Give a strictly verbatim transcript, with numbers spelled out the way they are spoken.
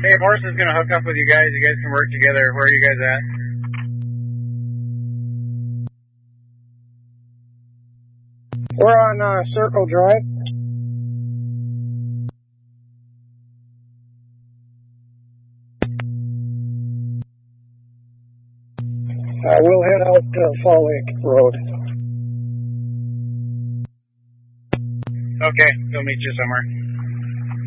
Hey, Morrison's going to hook up with you guys. You guys can work together. Where are you guys at? We're on uh, Circle Drive. Uh, we'll head out uh, Fall Lake Road. Okay, we'll meet you somewhere.